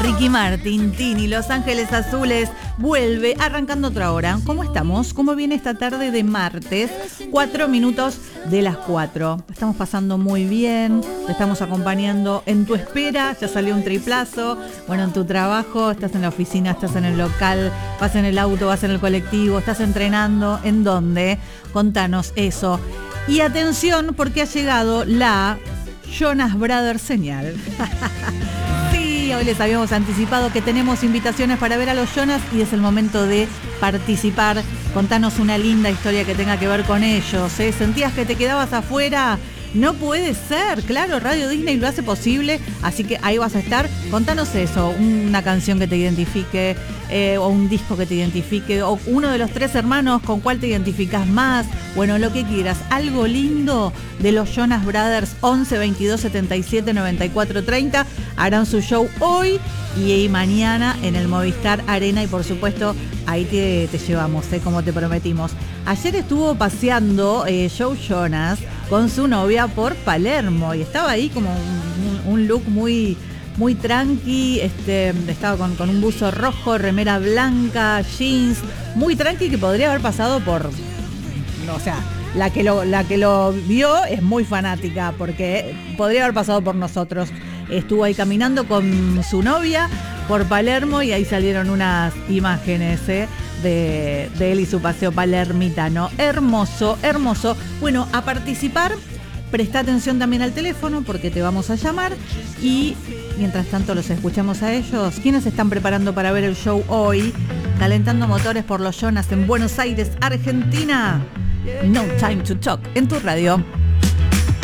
Ricky Martin, Tini, Los Ángeles Azules, vuelve arrancando otra hora. ¿Cómo estamos? ¿Cómo viene esta tarde de martes? 4 minutos de las 4. Estamos pasando muy bien, te estamos acompañando en tu espera, ya salió un triplazo, bueno, en tu trabajo, estás en la oficina, estás en el local, vas en el auto, vas en el colectivo, estás entrenando, ¿en dónde? Contanos eso. Y atención, porque ha llegado la Jonas Brothers señal. Sí, hoy les habíamos anticipado que tenemos invitaciones para ver a los Jonas y es el momento de participar. Contanos una linda historia que tenga que ver con ellos, ¿eh? ¿Sentías que te quedabas afuera? No puede ser, claro, Radio Disney lo hace posible, así que ahí vas a estar. Contanos eso, una canción que te identifique, o un disco que te identifique, o uno de los 3 hermanos con cuál te identificas más, bueno, lo que quieras, algo lindo de los Jonas Brothers. 11 22 77 94 30, harán su show hoy y mañana en el Movistar Arena y por supuesto ahí te llevamos, como te prometimos. Ayer estuvo paseando Joe Jonas con su novia por Palermo y estaba ahí como un look muy, muy tranqui, estaba con un buzo rojo, remera blanca, jeans, muy tranqui, que podría haber pasado por, o sea, la que lo vio es muy fanática porque podría haber pasado por nosotros. Estuvo ahí caminando con su novia por Palermo y ahí salieron unas imágenes de él y su paseo palermitano. Hermoso, hermoso. Bueno, a participar, presta atención también al teléfono porque te vamos a llamar y mientras tanto los escuchamos a ellos. ¿Quiénes están preparando para ver el show hoy? Calentando motores por los Jonas en Buenos Aires, Argentina. No Time to Talk en tu radio.